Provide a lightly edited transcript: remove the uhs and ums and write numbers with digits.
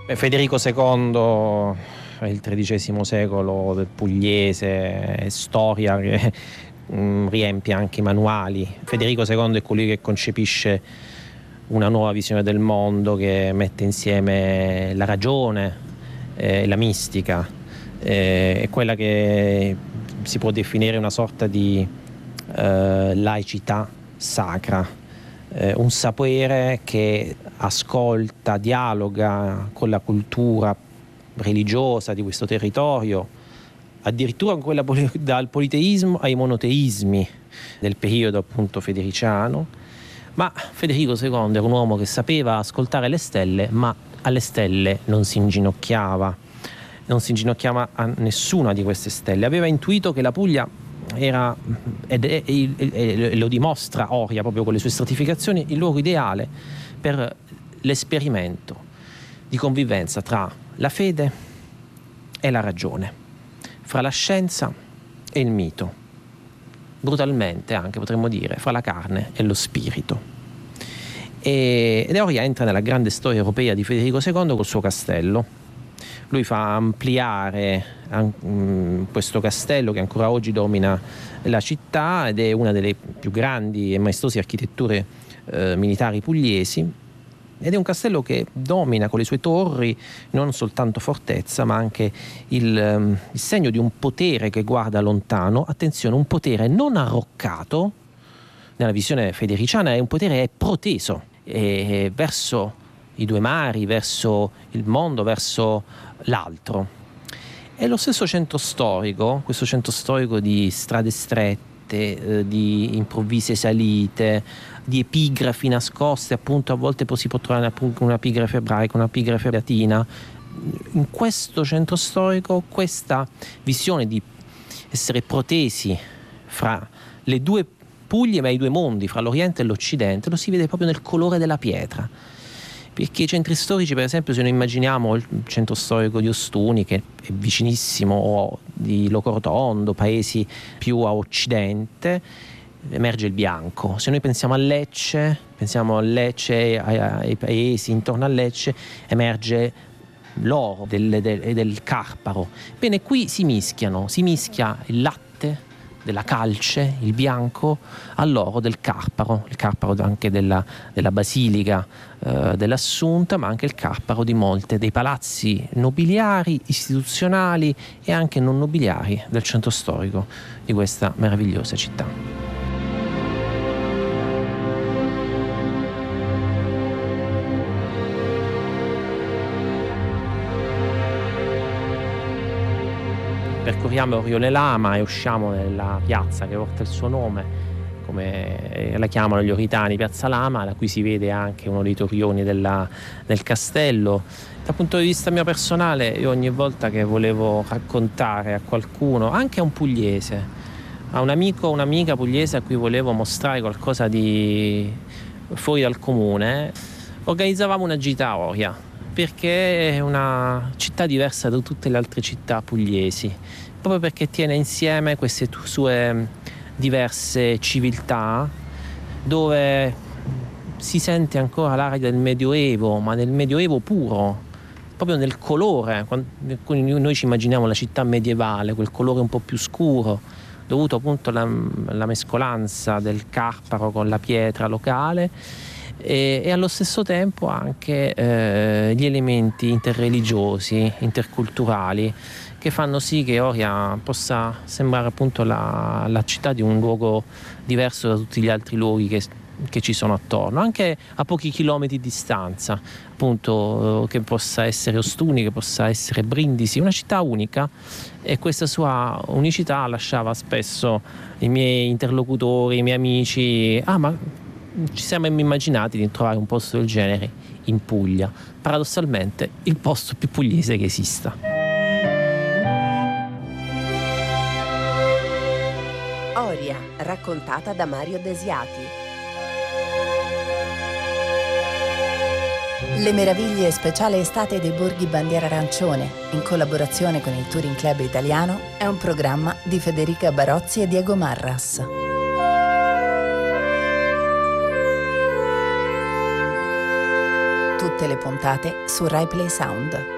Federico II è il XIII secolo del pugliese, è storia che riempie anche i manuali. Federico II è colui che concepisce una nuova visione del mondo, che mette insieme la ragione e la mistica. È quella che si può definire una sorta di laicità sacra. Un sapere che ascolta, dialoga con la cultura religiosa di questo territorio, addirittura con quella dal politeismo ai monoteismi del periodo appunto federiciano. Ma Federico II era un uomo che sapeva ascoltare le stelle, ma alle stelle non si inginocchiava a nessuna di queste stelle. Aveva intuito che la Puglia era, e lo dimostra Oria proprio con le sue stratificazioni, il luogo ideale per l'esperimento di convivenza tra la fede e la ragione, fra la scienza e il mito, brutalmente anche potremmo dire fra la carne e lo spirito. Ed Oria entra nella grande storia europea di Federico II col suo castello. Lui fa ampliare questo castello che ancora oggi domina la città ed è una delle più grandi e maestose architetture militari pugliesi, ed è un castello che domina con le sue torri non soltanto fortezza, ma anche il segno di un potere che guarda lontano. Attenzione, un potere non arroccato, nella visione federiciana è un potere proteso verso i due mari, verso il mondo, verso l'altro. E lo stesso centro storico, questo centro storico di strade strette, di improvvise salite, di epigrafi nascoste, appunto a volte si può trovare una epigrafe ebraica, una epigrafe latina. In questo centro storico questa visione di essere protesi fra le due Puglie, ma i due mondi, fra l'Oriente e l'Occidente, lo si vede proprio nel colore della pietra. Perché i centri storici, per esempio, se noi immaginiamo il centro storico di Ostuni, che è vicinissimo, o di Locorotondo, paesi più a occidente, emerge il bianco. Se noi pensiamo a Lecce, ai paesi intorno a Lecce, emerge l'oro del Carparo. Bene, qui si mischia il latte della calce, il bianco, all'oro del Carparo, il Carparo anche della Basilica dell'Assunta, ma anche il Carparo di molte dei palazzi nobiliari, istituzionali e anche non nobiliari del centro storico di questa meravigliosa città. Percorriamo Oriole Lama e usciamo nella piazza che porta il suo nome, come la chiamano gli oritani, Piazza Lama, da cui si vede anche uno dei torrioni del castello. Dal punto di vista mio personale, io ogni volta che volevo raccontare a qualcuno, anche a un pugliese, a un amico o un'amica pugliese a cui volevo mostrare qualcosa di fuori dal comune, organizzavamo una gita a Oria, perché è una città diversa da tutte le altre città pugliesi, proprio perché tiene insieme queste sue diverse civiltà, dove si sente ancora l'aria del Medioevo, ma del Medioevo puro, proprio nel colore. Noi ci immaginiamo la città medievale, quel colore un po' più scuro, dovuto appunto alla mescolanza del Carparo con la pietra locale, e allo stesso tempo anche gli elementi interreligiosi, interculturali, che fanno sì che Oria possa sembrare appunto la città di un luogo diverso da tutti gli altri luoghi che ci sono attorno, anche a pochi chilometri di distanza, appunto, che possa essere Ostuni, che possa essere Brindisi, una città unica, e questa sua unicità lasciava spesso i miei interlocutori, i miei amici: ma ci siamo immaginati di trovare un posto del genere in Puglia, paradossalmente il posto più pugliese che esista. Oria, raccontata da Mario Desiati. Le meraviglie speciale estate dei Borghi Bandiera Arancione, in collaborazione con il Touring Club Italiano, è un programma di Federica Barozzi e Diego Marras. Tutte le puntate su RaiPlay Sound.